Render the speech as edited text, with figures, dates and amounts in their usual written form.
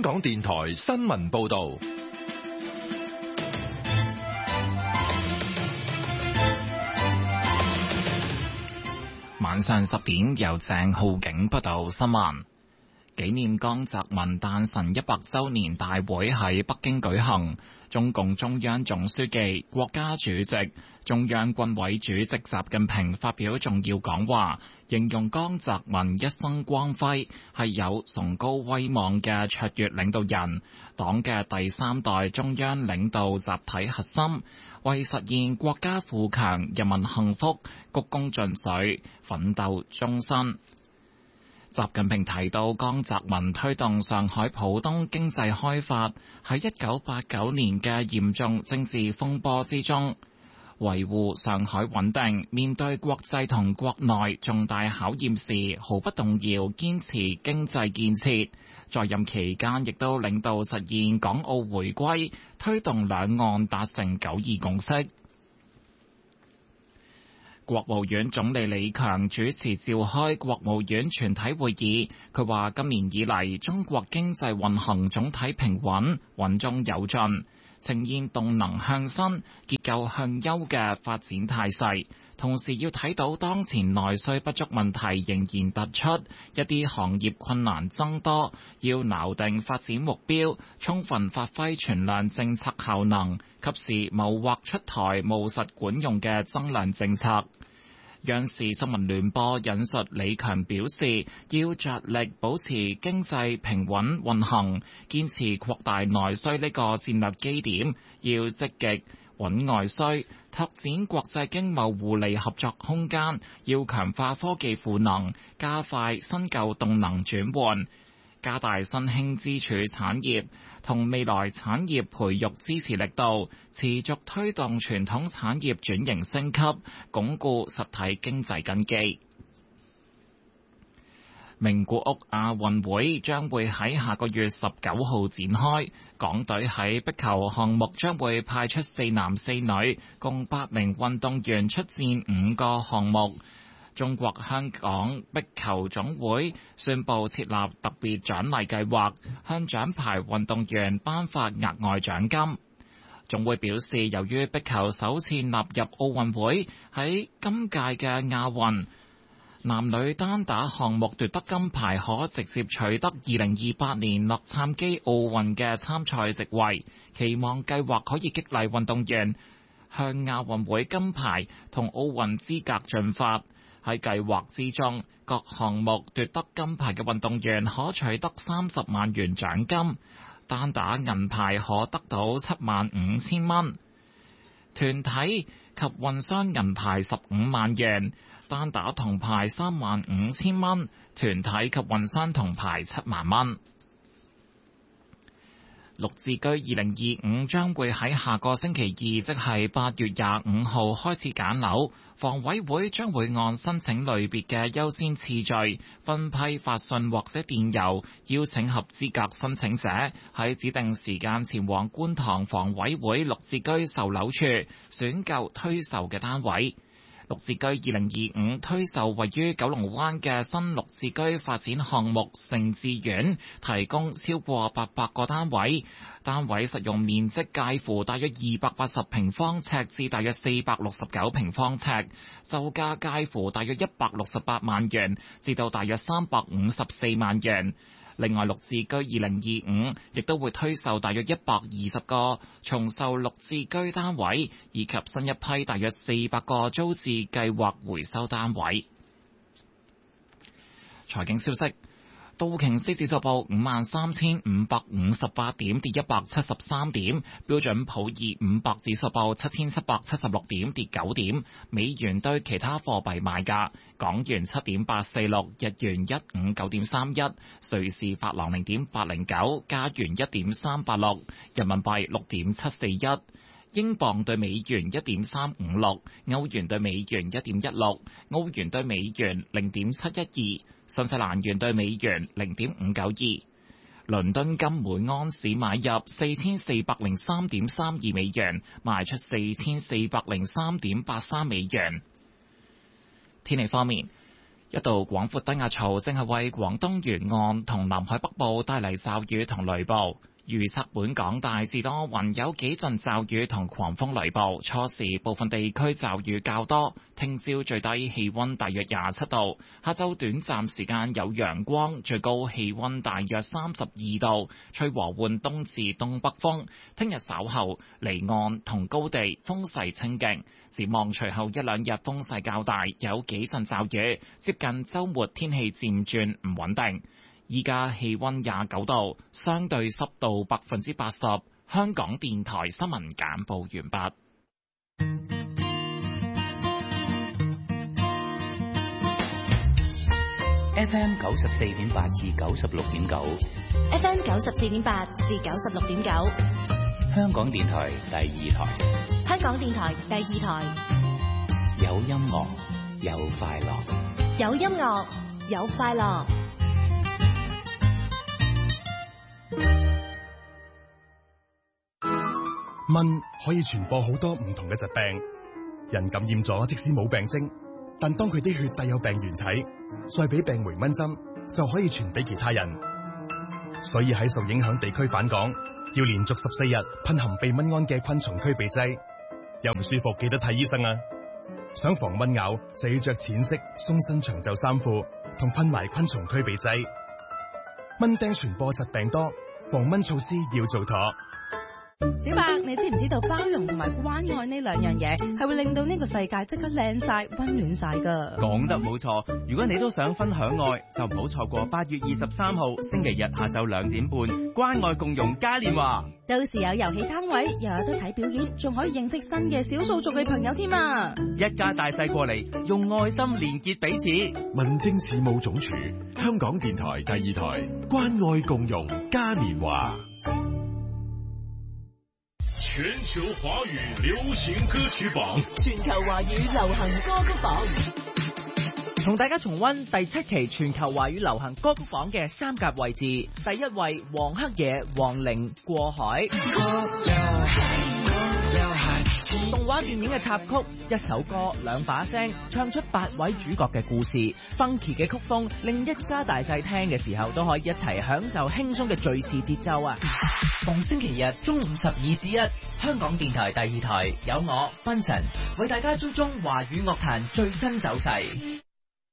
港電台新聞報道。 晚上10點，由鄭浩景報道新聞。紀念江澤民誕辰100週年大會喺北京舉行，中共中央總書記、國家主席、中央軍委主席習近平發表重要講話，形容江澤民一生光輝，係有崇高威望嘅卓越領導人，黨嘅第3代中央領導集體核心，為實現國家富強、人民幸福鞠躬盡瘁，奮鬥終身。習近平提到，江澤民推動上海浦東經濟開發，喺1989年嘅嚴重政治風波之中，維護上海穩定，面對國際同國內重大考驗時，毫不動搖堅持經濟建設。在任期間，亦都領導實現港澳回歸，推動兩岸達成9·2共識。國務院總理李強主持召開國務院全體會議，佢話今年以嚟，中國經濟運行總體平穩，穩中有進，呈現動能向新、結構向優嘅發展態勢。同時要睇到當前內需不足問題仍然突出，一啲行業困難增多，要錨定發展目標，充分發揮存量政策效能，及時謀劃出台務實管用嘅增量政策。央視新聞聯播引述李強表示，要着力保持經濟平穩運行，堅持擴大內需呢個戰略基點，要積極穩外需，拓展國際經貿互利合作空間，要強化科技賦能，加快新舊動能轉換，加大新興支柱產業同未來產業培育支持力度，持續推動傳統產業轉型升級，鞏固實體經濟根基。名古屋亞運會將會喺下個月19號展開，港隊喺壁球項目將會派出4男4女，共8名運動員出戰5個項目。中國香港壁球總會宣布設立特別獎勵計劃，向獎牌運動員頒發額外獎金。總會表示，由於壁球首次納入奧運會，喺今屆嘅亞運男女單打項目奪得金牌，可直接取得2028年洛杉磯奧運嘅參賽席位。期望計劃可以激勵運動員向亞運會金牌同奧運資格進發。喺計劃之中，各項目奪得金牌嘅運動員可取得30萬元獎金，單打銀牌可得到75000蚊，團體及混雙銀牌15萬元，單打銅牌35000蚊，團體及混雙銅牌7萬蚊。綠置居2025將會喺下個星期二，即係8月25號開始揀樓，房委會將會按申請類別嘅優先次序分批發信或者電郵，邀請合資格申請者喺指定時間前往觀塘房委會綠置居售樓處選購推售嘅單位。綠置居2025推售位於九龍灣嘅新綠置居發展項目盛智苑，提供超過800個單位，單位實用面積介乎大約280平方尺至大約469平方尺，售價介乎大約168萬元至到大約354萬元。另外，綠置居2025亦都會推售大約120個重售綠置居單位，以及新一批大約400個租置計劃回收單位。財經消息。道瓊斯指數報53558點，跌173點；標準普爾500指數報7776點，跌9點。美元對其他貨幣賣價：港元7.846，日元159.31，瑞士法郎0.809，加元1.386，人民幣6.741。英鎊對美元1.356，歐元對美元1.16，澳元對美元0.712，新西蘭元對美元0.592。倫敦金每盎司買入4403.32美元，賣出4403.83美元。天氣方面， 一道廣闊低壓槽正係為廣東沿岸同南海北部帶嚟驟雨同雷暴。預測本港大致多雲，有幾陣驟雨同狂風雷暴，初時部分地區驟雨較多。聽朝最低氣溫大約27度，下晝短暫時間有陽光，最高氣溫大約32度，吹和緩東至東北風。聽日稍後離岸同高地風勢清勁，展望隨後一兩日風勢較大，有幾陣驟雨，接近週末天氣漸轉唔穩定。依家氣溫29度，相對濕度80%。香港電台新聞簡報完畢。 FM 94.8至96.9 ，FM 94.8至96.9， 香港電台第二台， 香港電台第二台， 有音樂，有快樂， 有音樂，有快樂。 蚊可以傳播好多唔同嘅疾病，人感染咗即使冇病徵，但當佢啲血帶有病原體，再俾病媒蚊針，就可以傳俾其他人。所以喺受影響地區返港，要連續14日噴含避蚊胺嘅昆蟲驅避劑。有唔舒服記得睇醫生啊！想防蚊咬就要着淺色鬆身長袖衫褲，同噴埋昆蟲驅避劑。蚊叮傳播疾病多，防蚊措施要做妥。 小白，你知唔知道包容同埋關愛呢兩樣嘢係會令到呢個世界即刻靚晒、溫暖晒噶？ 講得冇錯，如果你都想分享愛，就唔好錯過8月23號星期日下晝2點半，關愛共融嘉年華。 到時有遊戲攤位，又有得睇表演，仲可以認識新嘅少數族嘅朋友添啊！ 一家大細過嚟，用愛心連結彼此。 民政事務總署，香港電台第二台，關愛共融嘉年華。 全球華語流行歌曲榜， 全球華語流行歌曲榜， 同大家重溫第7期全球華語流行歌曲榜嘅3甲位置。第1位黃黑野黃齡過海，動畫電影嘅插曲，一首歌兩把聲，唱出8位主角嘅故事。funky 嘅曲風令一家大細聽嘅時候都可以一齊享受輕鬆嘅敘事節奏啊！逢星期日中午12至1，香港電台第二台有我 Benson 為大家追蹤華語樂壇最新走勢。